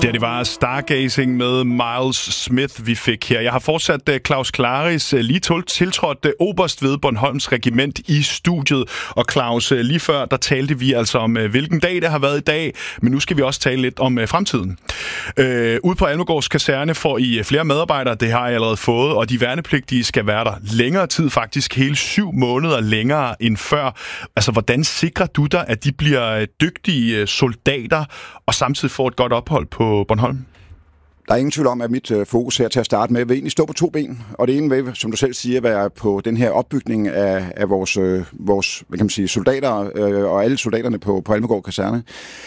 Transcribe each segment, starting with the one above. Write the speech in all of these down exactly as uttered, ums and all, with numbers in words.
Ja, det var Stargazing med Miles Smith, vi fik her. Jeg har fortsat uh, Claus Claris, uh, lige tiltrådt uh, oberst ved Bornholms Regiment i studiet. Og Claus, uh, lige før, der talte vi altså om, uh, hvilken dag det har været i dag, men nu skal vi også tale lidt om uh, fremtiden. Uh, ude på Almegårds kaserne får I uh, flere medarbejdere, det har I allerede fået, og de værnepligtige skal være der længere tid, faktisk hele syv måneder længere end før. Altså, hvordan sikrer du dig, at de bliver uh, dygtige uh, soldater, og samtidig får et godt ophold på Bornholm? Der er ingen tvivl om, at mit øh, fokus her til at starte med vil egentlig stå på to ben. Og det ene vil, som du selv siger, være på den her opbygning af, af vores, øh, vores hvad kan man sige, soldater øh, og alle soldaterne på, på Almegård Kaserne.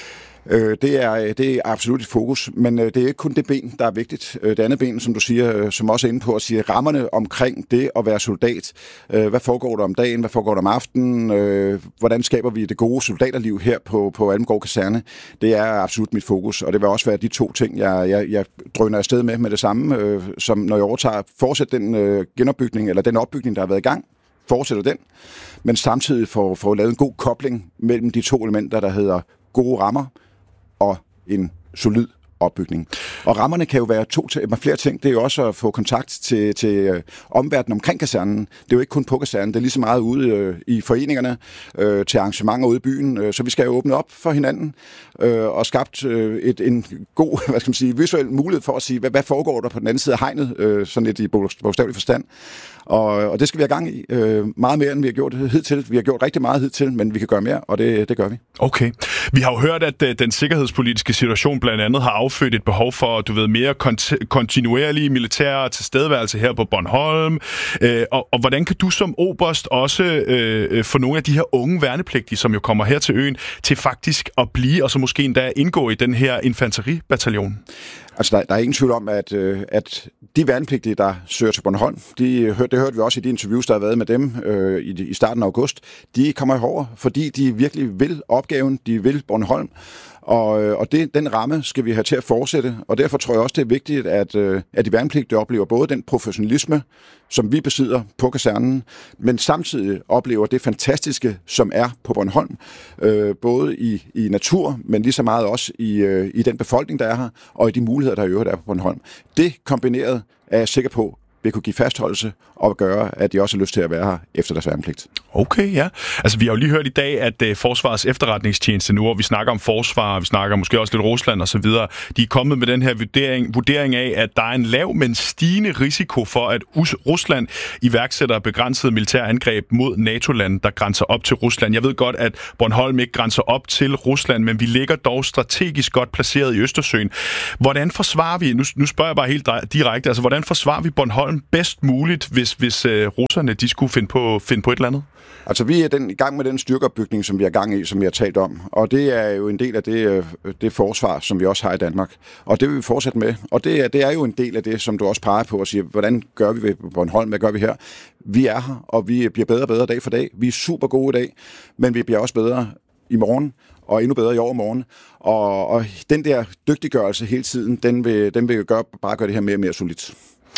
Øh, det, er, det er absolut et fokus, men øh, det er ikke kun det ben, der er vigtigt. Øh, det andet ben, som du siger, øh, som også er inde på at sige, rammerne omkring det at være soldat. Øh, hvad foregår der om dagen? Hvad foregår der om aftenen? Øh, hvordan skaber vi det gode soldaterliv her på, på Almegård Kaserne? Det er absolut mit fokus, og det vil også være de to ting, jeg, jeg, jeg drøner afsted med med det samme, øh, som når jeg overtager. Fortsæt den øh, genopbygning, eller den opbygning, der har været i gang. Fortsætter den, men samtidig får, får lavet en god kobling mellem de to elementer, der hedder gode rammer og en solid opbygning. Og rammerne kan jo være to t- flere ting. Det er jo også at få kontakt til, til øh, omverdenen omkring kasernen. Det er jo ikke kun på kasernen, det er lige så meget ude øh, i foreningerne, øh, til arrangementer ude i byen. Øh, så vi skal jo åbne op for hinanden øh, og skabt øh, et, en god, hvad skal man sige, visuel mulighed for at sige, hvad, hvad foregår der på den anden side af hegnet, øh, sådan lidt i bogstavelig forstand. Og, og det skal vi have gang i. Øh, meget mere, end vi har gjort hidtil. Vi har gjort rigtig meget hidtil, men vi kan gøre mere, og det, det gør vi. Okay. Vi har jo hørt, at uh, den sikkerhedspolitiske situation blandt andet har affødt et behov for, du ved, mere kont- kontinuerlig militær tilstedeværelse her på Bornholm. Uh, og, og hvordan kan du som oberst også uh, få nogle af de her unge værnepligtige, som jo kommer her til øen, til faktisk at blive, og så måske endda indgå i den her infanteribataljon? Altså, der, der er ingen tvivl om, at, øh, at de værnepligtige, der søger til Bornholm, de, det hørte vi også i de interviews, der har været med dem øh, i, i starten af august, de kommer herover, fordi de virkelig vil opgaven, de vil Bornholm. Og, og det, den ramme skal vi have til at fortsætte, og derfor tror jeg også, det er vigtigt, at, at de værnepligtige oplever både den professionalisme, som vi besidder på kasernen, men samtidig oplever det fantastiske, som er på Bornholm, øh, både i, i natur, men lige så meget også i, øh, i den befolkning, der er her, og i de muligheder, der i øvrigt er på Bornholm. Det kombineret er jeg sikker på, vil kunne give fastholdelse og gøre, at de også har lyst til at være her efter deres værnepligt. Okay, ja. Altså, vi har jo lige hørt i dag, at uh, Forsvarets efterretningstjeneste nu, og vi snakker om forsvar, vi snakker måske også lidt Rusland og så videre, de er kommet med den her vurdering, vurdering af, at der er en lav, men stigende risiko for, at Us- Rusland iværksætter begrænset militær angreb mod NATO-lande, der grænser op til Rusland. Jeg ved godt, at Bornholm ikke grænser op til Rusland, men vi ligger dog strategisk godt placeret i Østersøen. Hvordan forsvarer vi, nu, nu spørger jeg bare helt direkte, altså hvordan forsvarer vi Bornholm bedst muligt, hvis, hvis uh, russerne de skulle finde på, finde på et eller andet? Altså, vi er den, i gang med den styrkeopbygning, som vi er gang i, som vi har talt om. Og det er jo en del af det, det forsvar, som vi også har i Danmark. Og det vil vi fortsætte med. Og det er, det er jo en del af det, som du også peger på og siger, hvordan gør vi ved Bornholm, hvad gør vi her? Vi er her, og vi bliver bedre og bedre dag for dag. Vi er super gode i dag, men vi bliver også bedre i morgen, og endnu bedre i overmorgen. Og, og den der dygtiggørelse hele tiden, den vil, den vil gøre, bare gøre det her mere og mere solidt.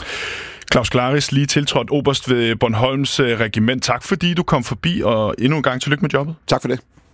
Claus Claris, lige tiltrådt oberst ved Bornholms Regiment. Tak fordi du kom forbi, og endnu en gang tillykke med jobbet. Tak for det.